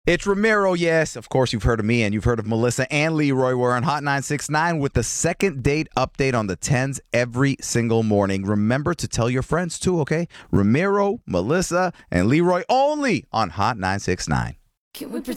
It's Ramiro, yes. Of course, you've heard of me and you've heard of Melissa and Leroy. We're on Hot 969 with the second date update on the 10s every single morning. Remember to tell your friends too, okay? Ramiro, Melissa, and Leroy only on Hot 969. Can we pretend